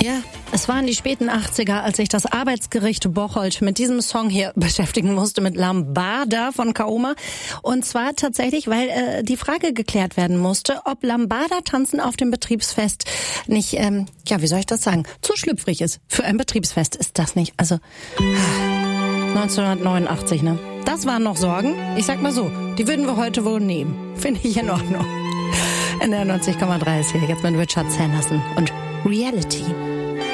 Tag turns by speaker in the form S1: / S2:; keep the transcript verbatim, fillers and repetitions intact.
S1: Ja, es waren die späten achtziger, als sich das Arbeitsgericht Bocholt mit diesem Song hier beschäftigen musste, mit Lambada von Kaoma. Und zwar tatsächlich, weil äh, die Frage geklärt werden musste, ob Lambada-Tanzen auf dem Betriebsfest nicht, ähm, ja, wie soll ich das sagen, zu schlüpfrig ist. Für ein Betriebsfest ist das nicht. Also neunzehnhundertneunundachtzig, ne? Das waren noch Sorgen. Ich sag mal so, die würden wir heute wohl nehmen. Finde ich in Ordnung. N R neunzig Komma drei ist hier jetzt mit Richard Sanderson und Reality.